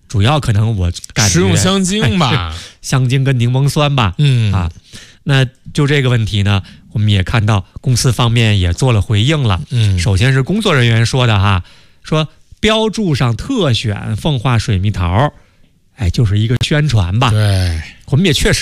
主要可能我感觉食用香精吧， 香精跟柠檬酸吧。那就这个问题呢，我们也看到公司方面也做了回应了。首先是工作人员说的哈，说标注上特选奉化水蜜桃，就是一个宣传吧。 对， 我们也确实